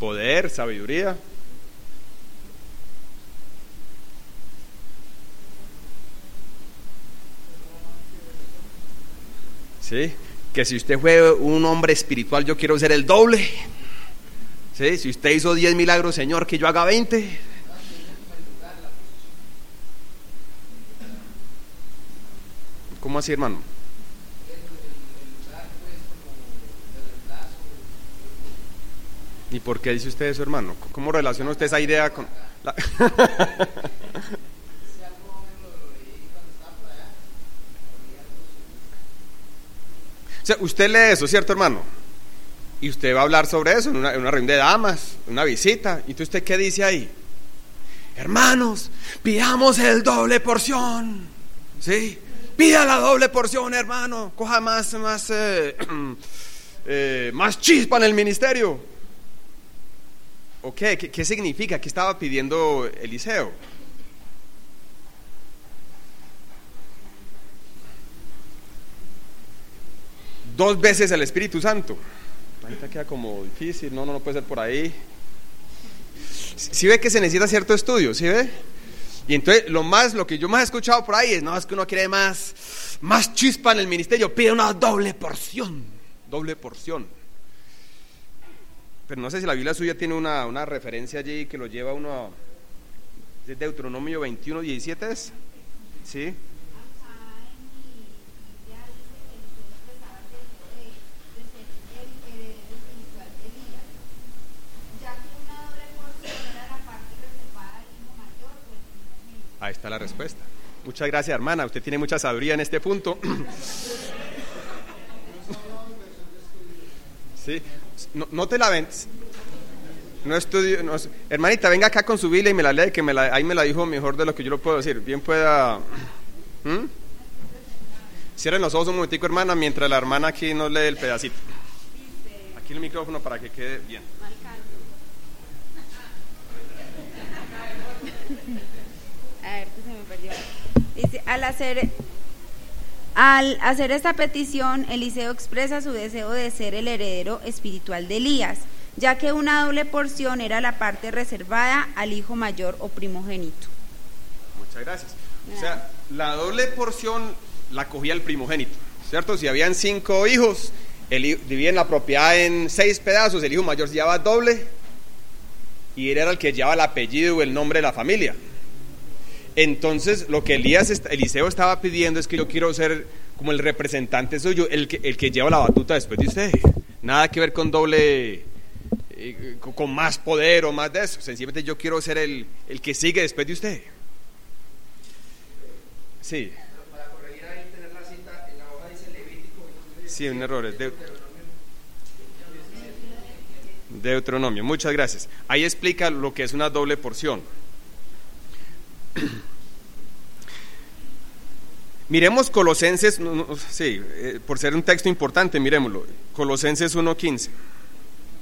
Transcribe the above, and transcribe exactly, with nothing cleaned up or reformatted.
poder, sabiduría. ¿Sí? Que si usted fue un hombre espiritual, yo quiero ser el doble. ¿Sí? Si usted hizo diez milagros, Señor, que yo haga veinte. ¿Cómo así, hermano? ¿Y por qué dice usted eso, hermano? ¿Cómo relaciona usted esa idea con la... O sea, usted lee eso, ¿cierto, hermano? Y usted va a hablar sobre eso en una, en una reunión de damas, una visita. ¿Y usted qué dice ahí? Hermanos, pidamos el doble porción. ¿Sí? Pida la doble porción, hermano. Coja más, más, eh, eh, más chispa en el ministerio. ¿O qué? ¿Qué, qué significa? ¿Qué estaba pidiendo Eliseo? Dos veces el Espíritu Santo. Ahorita queda como difícil. No, no, no puede ser por ahí. ¿Sí ve que se necesita cierto estudio? ¿Sí ve? Y entonces lo más, lo que yo más he escuchado por ahí es, no, es que uno quiere más, más chispa en el ministerio, pide una doble porción, doble porción. Pero no sé si la Biblia suya tiene una, una referencia allí que lo lleva uno a Deuteronomio veintiuno, diecisiete, ¿es? ¿Sí? Ahí está la respuesta. Muchas gracias, hermana. Usted tiene mucha sabiduría en este punto. Sí. No, no te la ven. No estudio. No, hermanita, venga acá con su Biblia y me la lee, que me la, ahí me la dijo mejor de lo que yo lo puedo decir. Bien pueda. ¿Mm? Cierren los ojos un momentico, hermana, mientras la hermana aquí nos lee el pedacito. Aquí el micrófono para que quede bien. A ver, que se me perdió. Dice, al hacer, al hacer esta petición, Eliseo expresa su deseo de ser el heredero espiritual de Elías, ya que una doble porción era la parte reservada al hijo mayor o primogénito. Muchas gracias. O sea, la doble porción la cogía el primogénito, ¿cierto? Si habían cinco hijos, el, dividían la propiedad en seis pedazos, el hijo mayor se llevaba doble y él era el que llevaba el apellido o el nombre de la familia. Entonces lo que Elías, Eliseo estaba pidiendo es que yo quiero ser como el representante suyo, el que, el que lleva la batuta después de usted. Nada que ver con doble, eh, con más poder o más de eso. Sencillamente yo quiero ser el, el que sigue después de usted. Sí. Para corregir ahí, tener la cita en la hoja dice Levítico. Sí, un error. Es de... Deuteronomio. Muchas gracias. Ahí explica lo que es una doble porción. Miremos Colosenses, no, no, sí, eh, por ser un texto importante, miremoslo. Colosenses uno quince.